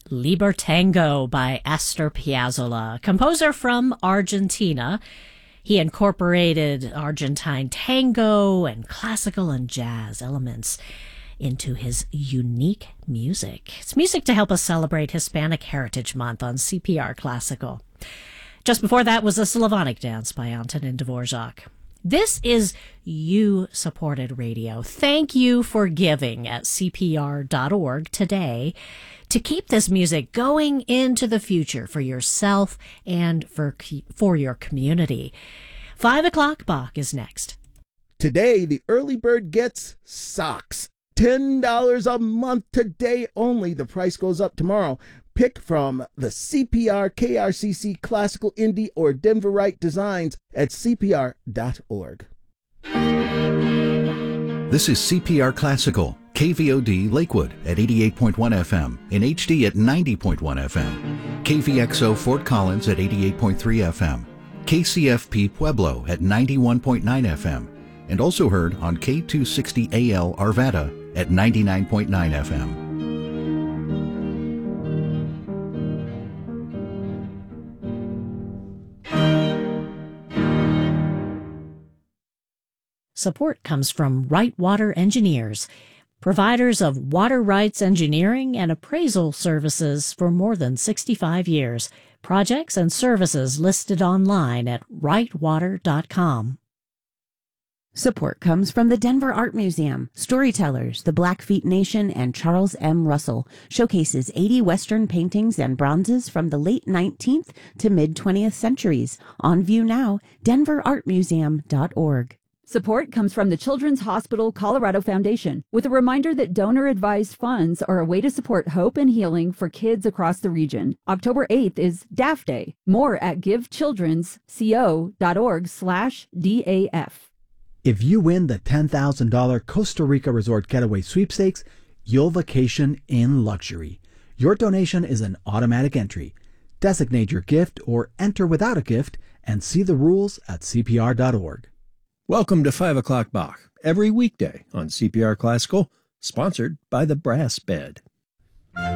Libertango by Astor Piazzolla, composer from Argentina. He incorporated Argentine tango and classical and jazz elements into his unique music. It's music to help us celebrate Hispanic Heritage Month on CPR Classical. Just before that was a Slavonic dance by Antonin Dvorak. This is you-supported radio. Thank you for giving at CPR.org today to keep this music going into the future for yourself and for your community. 5 o'clock Bach is next. Today, the early bird gets socks. $10 a month today only. The price goes up tomorrow. Pick from the CPR, KRCC, Classical, Indie, or Denverite designs at CPR.org. This is CPR Classical, KVOD Lakewood at 88.1 FM, in HD at 90.1 FM, KVXO Fort Collins at 88.3 FM, KCFP Pueblo at 91.9 FM, and also heard on K260AL Arvada at 99.9 FM. Support comes from Right Water Engineers, providers of water rights engineering and appraisal services for more than 65 years. Projects and services listed online at rightwater.com. Support comes from the Denver Art Museum. Storytellers, the Blackfeet Nation, and Charles M. Russell showcases 80 Western paintings and bronzes from the late 19th to mid-20th centuries. On view now, denverartmuseum.org. Support comes from the Children's Hospital Colorado Foundation, with a reminder that donor-advised funds are a way to support hope and healing for kids across the region. October 8th is DAF Day. More at givechildrensco.org/DAF. If you win the $10,000 Costa Rica Resort Getaway Sweepstakes, you'll vacation in luxury. Your donation is an automatic entry. Designate your gift or enter without a gift and see the rules at CPR.org. Welcome to 5 o'clock Bach, every weekday on CPR Classical, sponsored by the Brass Bed.